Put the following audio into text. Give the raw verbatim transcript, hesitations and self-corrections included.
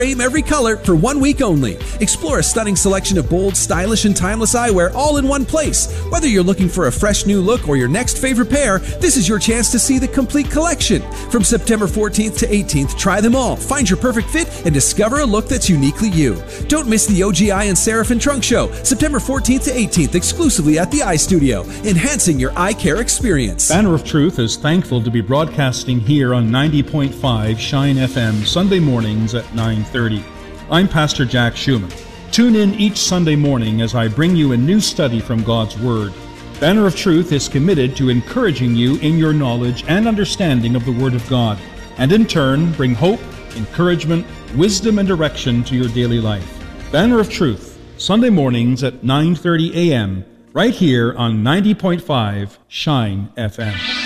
Frame every color for one week only. Explore a stunning selection of bold, stylish, and timeless eyewear all in one place. Whether you're looking for a fresh new look or your next favorite pair, this is your chance to see the complete collection. From September fourteenth to eighteenth, try them all, find your perfect fit, and discover a look that's uniquely you. Don't miss the O G I and Seraphin Trunk Show, September fourteenth to eighteenth, exclusively at the Eye Studio, enhancing your eye care experience. Banner of Truth is thankful to be broadcasting here on ninety point five Shine F M Sunday mornings at nine thirty. I'm Pastor Jack Schumann. Tune in each Sunday morning as I bring you a new study from God's Word. Banner of Truth is committed to encouraging you in your knowledge and understanding of the Word of God, and in turn bring hope, encouragement, wisdom, and direction to your daily life. Banner of Truth, Sunday mornings at nine thirty a.m., right here on ninety point five Shine F M.